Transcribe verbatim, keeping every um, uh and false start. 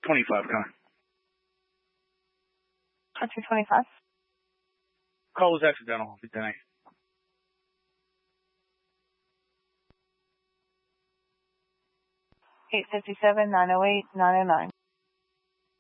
twenty-five, Connor. two twenty-five. Call was accidental. Lieutenant. eight fifty-seven, nine oh eight, nine oh nine.